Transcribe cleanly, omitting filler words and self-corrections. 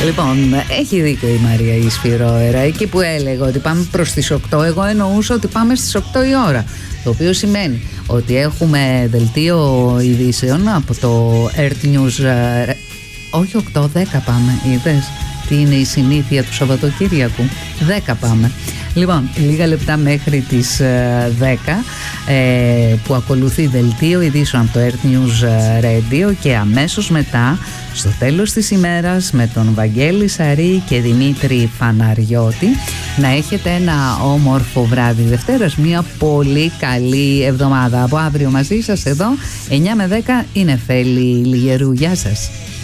Λοιπόν, έχει δίκιο η Μαρία η Σφυρόερα. Εκεί που έλεγε ότι πάμε προς τις 8, εγώ εννοούσα ότι πάμε στις 8 η ώρα. Το οποίο σημαίνει ότι έχουμε δελτίο ειδήσεων από το Earth News. Όχι 8, 10 πάμε, είδες τι είναι η συνήθεια του Σαββατοκύριακου. 10 πάμε. Λοιπόν, λίγα λεπτά μέχρι τις 10 που ακολουθεί δελτίο ειδήσεων από το Earth News Radio και αμέσως μετά, στο τέλος της ημέρας, με τον Βαγγέλη Σαρή και Δημήτρη Φαναριώτη, να έχετε ένα όμορφο βράδυ Δευτέρας, μια πολύ καλή εβδομάδα. Από αύριο μαζί σας εδώ 9 με 10 είναι Φέλη Λιγερού. Γεια σας.